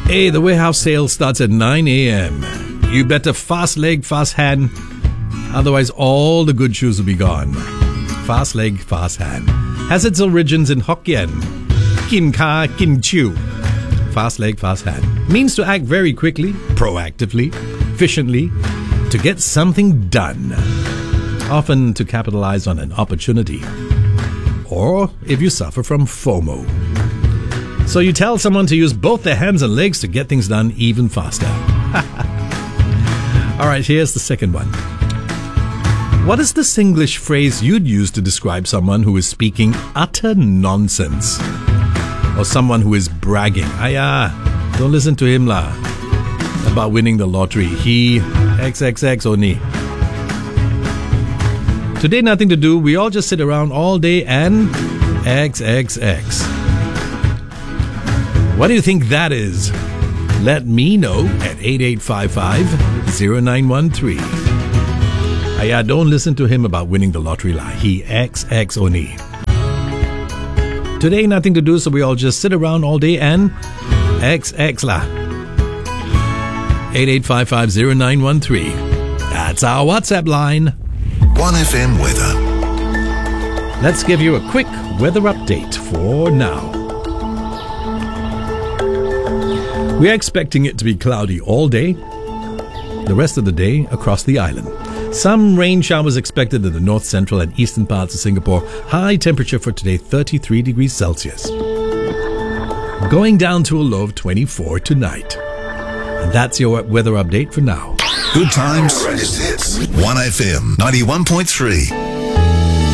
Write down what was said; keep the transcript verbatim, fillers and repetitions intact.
Hey, the warehouse sale starts at nine a.m. You better fast leg, fast hand. Otherwise, all the good shoes will be gone. Fast leg, fast hand. Has its origins in Hokkien. Kin ka, kin chew. Fast leg, fast hand. Means to act very quickly, proactively, efficiently, to get something done. Often to capitalize on an opportunity. Or if you suffer from FOMO. So you tell someone to use both their hands and legs to get things done even faster. Alright, here's the second one. What is the Singlish phrase you'd use to describe someone who is speaking utter nonsense? Or someone who is bragging? Aya, don't listen to him lah. About winning the lottery. He X X X only. Today, nothing to do. We all just sit around all day and X X X. What do you think that is? Let me know at eight eight five five, zero nine one three. Aya, don't listen to him about winning the lottery lah. He X X only. Today, nothing to do, so we all just sit around all day and X X lah. eight eight five five, zero nine one three. That's our WhatsApp line. one F M weather. Let's give you a quick weather update for now. We are expecting it to be cloudy all day, the rest of the day across the island. Some rain showers expected in the north, central and eastern parts of Singapore. High temperature for today, thirty-three degrees Celsius. Going down to a low of twenty-four tonight. And that's your weather update for now. Good times, one F M ninety-one point three.